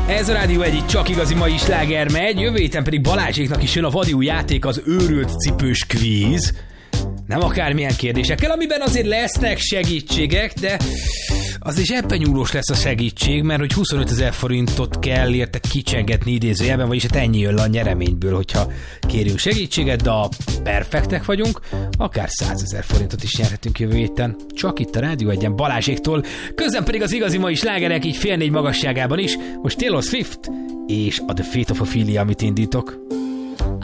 Ez a Rádió Egy csak igazi mai sláger megy, jövő héten pedig Balázséknak is jön a vadi új játék, az őrült cipős kvíz. Nem akármilyen kérdésekkel, amiben azért lesznek segítségek, de azért zsebbenyúlós lesz a segítség, mert hogy 25 000 forintot kell érte kicsengetni idézőjelben, vagyis hát ennyi jön le a nyereményből, hogyha kérünk segítséget, de a perfektek vagyunk, akár 100 000 forintot is nyerhetünk jövő héten. Csak itt a Rádió Egyen Balázséktól, közben pedig az igazi mai slágerek így 3:30 magasságában is. Most Taylor Swift és a The Fate of Ophelia, amit indítok.